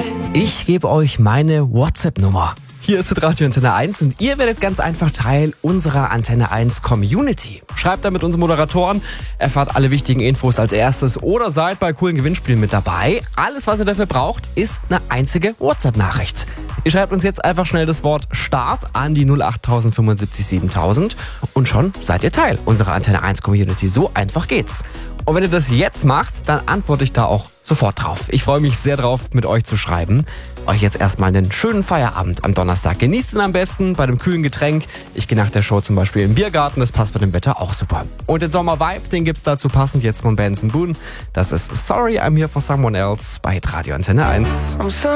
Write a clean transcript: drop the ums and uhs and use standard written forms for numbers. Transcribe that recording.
Ich gebe euch meine WhatsApp-Nummer. Hier ist das Radio Antenne 1 und ihr werdet ganz einfach Teil unserer Antenne 1 Community. Schreibt da mit unseren Moderatoren, erfahrt alle wichtigen Infos als erstes oder seid bei coolen Gewinnspielen mit dabei. Alles, was ihr dafür braucht, ist eine einzige WhatsApp-Nachricht. Ihr schreibt uns jetzt einfach schnell das Wort Start an die 08000 75 7000 und schon seid ihr Teil unserer Antenne 1 Community. So einfach geht's. Und wenn ihr das jetzt macht, dann antworte ich da auch sofort drauf. Ich freue mich sehr drauf, mit euch zu schreiben. Euch jetzt erstmal einen schönen Feierabend am Donnerstag. Genießt ihn am besten bei dem kühlen Getränk. Ich gehe nach der Show zum Beispiel im Biergarten. Das passt bei dem Wetter auch super. Und den Sommer-Vibe, den gibt's dazu passend jetzt von Benson Boone. Das ist Sorry, I'm Here for Someone Else bei Radio Antenne 1.